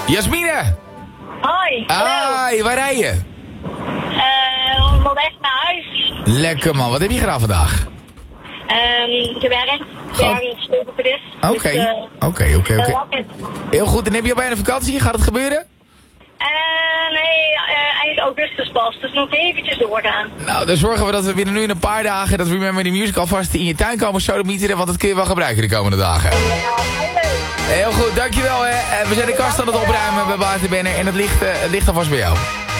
Jasmine! Hoi. Hoi, waar rij je? Onderweg naar huis. Lekker man, wat heb je gedaan vandaag? Gewerkt. Ja, in Stolperpedis. Oké. Heel goed, en heb je al bijna vakantie? Gaat het gebeuren? Nee, eind augustus pas. Dus nog eventjes doorgaan. Nou, dan zorgen we dat we binnen nu in een paar dagen... dat we Remember the Music alvast in je tuin komen sodemieteren... want dat kun je wel gebruiken de komende dagen. Ja, leuk. Heel goed, dankjewel hè. We zijn de kast aan het opruimen bij Waterbanner... en het ligt alvast bij jou.